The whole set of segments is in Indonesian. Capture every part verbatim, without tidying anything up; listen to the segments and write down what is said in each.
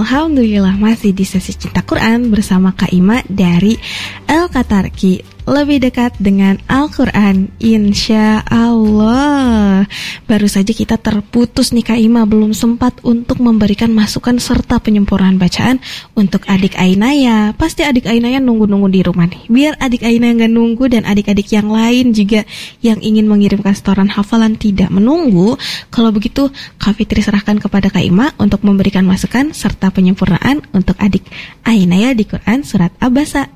Alhamdulillah masih di sesi Cinta Quran bersama Kak Ima dari Al-Katarki. Lebih dekat dengan Al-Quran, insya Allah. Baru saja kita terputus nih Kak Ima, belum sempat untuk memberikan masukan serta penyempurnaan bacaan untuk adik Ainaya. Pasti adik Ainaya nunggu-nunggu di rumah nih. Biar adik Ainaya gak nunggu dan adik-adik yang lain juga yang ingin mengirimkan setoran hafalan tidak menunggu. Kalau begitu Kak Fitri serahkan kepada Kak Ima untuk memberikan masukan serta penyempurnaan untuk adik Ainaya di Quran Surat Abasa.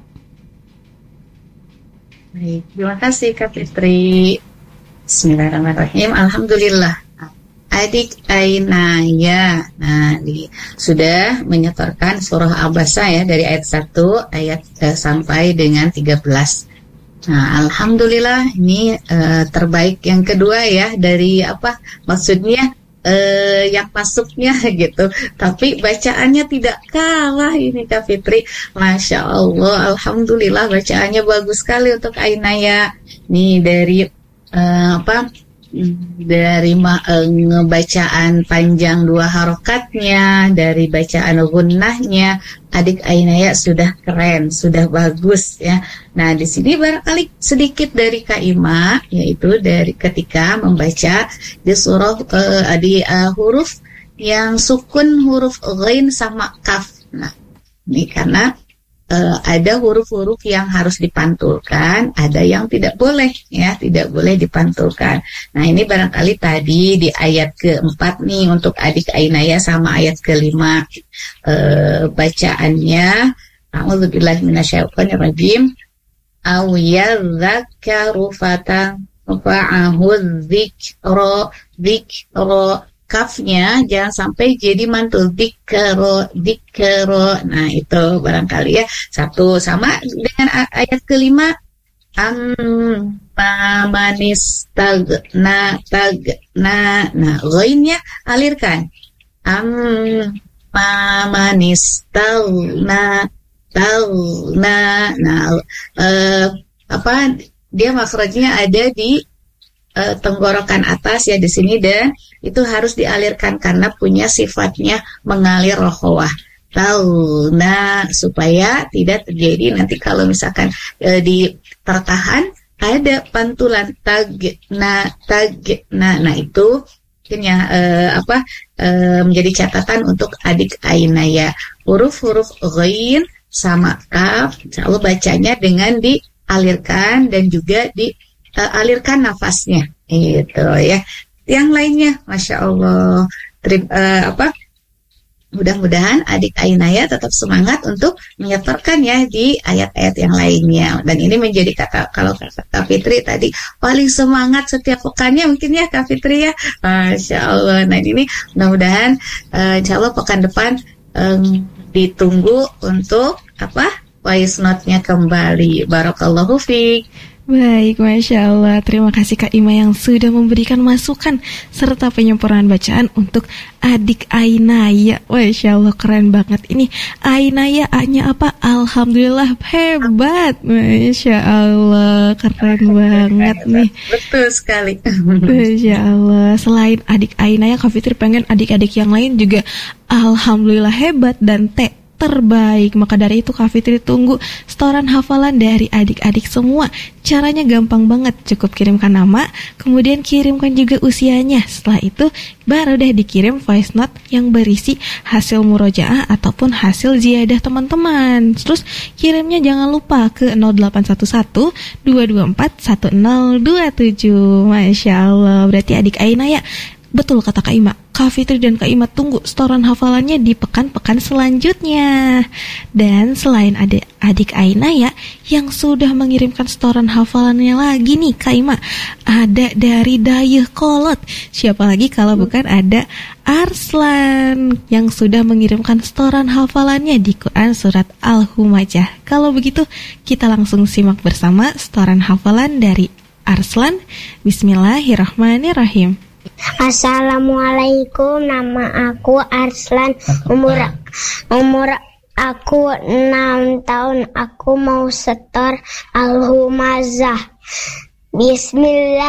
Baik, terima kasih Kak Fitri. Bismillahirrahmanirrahim. Alhamdulillah. Adik Ainaya, nah di, sudah menyetorkan surah Abasa ya dari ayat satu ayat eh, sampai dengan tiga belas. Nah, alhamdulillah ini eh, terbaik yang kedua ya dari apa maksudnya Uh, yang masuknya gitu, tapi bacaannya tidak kalah ini Kak Fitri. Masya Allah, alhamdulillah bacaannya bagus sekali untuk Ainaya. Nih dari uh, apa dari ma- uh, ngebacaan panjang dua harokatnya, dari bacaan gunnahnya, adik Ainaya sudah keren, sudah bagus ya. Nah di sini barangkali sedikit dari Kak Ima, yaitu dari ketika membaca di surah uh, di uh, huruf yang sukun, huruf ghain sama kaf. Nah ini karena Uh, ada huruf-huruf yang harus dipantulkan, ada yang tidak boleh ya, tidak boleh dipantulkan. Nah ini barangkali tadi di ayat keempat nih untuk adik Ainaya sama ayat kelima uh, bacaannya a'udzubillahi minasyaitonirrajim aw yadhakkaru fata'ahu dzikra dzikra. Kafnya jangan sampai jadi mantul, dikero dikero. Nah itu barangkali ya. Satu sama dengan ayat kelima, am manis tag na tag na. Nah ghainnya alirkan, am manis tag na tag na. Nah eh, apa dia makhrajnya ada di Uh, tenggorokan atas ya di sini, dan itu harus dialirkan karena punya sifatnya mengalir rohwah. Tahu, nah supaya tidak terjadi nanti kalau misalkan uh, di tertahan ada pantulan tag na tag na. Nah itu mungkin ya uh, apa uh, menjadi catatan untuk adik Ainaya. Huruf-huruf ghain sama kaf selalu bacanya dengan dialirkan dan juga di Uh, alirkan nafasnya itu ya. Yang lainnya Masya Allah Teri, uh, apa mudah-mudahan adik Ainaya tetap semangat untuk menyetorkan ya di ayat-ayat yang lainnya. Dan ini menjadi kata kalau kata Kak Fitri tadi paling semangat setiap pekannya mungkin ya Kak Fitri ya. Masya Allah. Nah ini mudah-mudahan uh, insya Allah pekan depan um, ditunggu untuk apa voice note-nya kembali. Barakallahu fiik. Baik, Masya Allah. Terima kasih Kak Ima yang sudah memberikan masukan serta penyempurnaan bacaan untuk adik Ainaya. Masya Allah, keren banget. Ini Ainaya, A-nya apa? Alhamdulillah, hebat. Masya Allah, keren banget nih. Betul sekali. Masya Allah. Selain adik Ainaya, Kak Fitri pengen adik-adik yang lain juga alhamdulillah hebat dan te terbaik. Maka dari itu Kak Fitri tunggu setoran hafalan dari adik-adik semua. Caranya gampang banget, cukup kirimkan nama, kemudian kirimkan juga usianya. Setelah itu baru deh dikirim voice note yang berisi hasil murojaah ataupun hasil ziyadah teman-teman. Terus kirimnya jangan lupa ke nol delapan satu satu dua dua empat satu nol dua tujuh. Masya Allah. Berarti adik Ainaya, betul kata Kak Ima, Kak Fitri dan Kak Ima tunggu setoran hafalannya di pekan-pekan selanjutnya. Dan selain ada adik Ainaya yang sudah mengirimkan setoran hafalannya lagi nih Kak Ima, ada dari Dayeh Kolot. Siapa lagi kalau bukan ada Arslan yang sudah mengirimkan setoran hafalannya di Quran Surat Al-Humajah. Kalau begitu kita langsung simak bersama setoran hafalan dari Arslan. Bismillahirrahmanirrahim. Assalamualaikum, nama aku Arslan, umur umur aku enam tahun, aku mau setor Al-Humazah. Bismillah.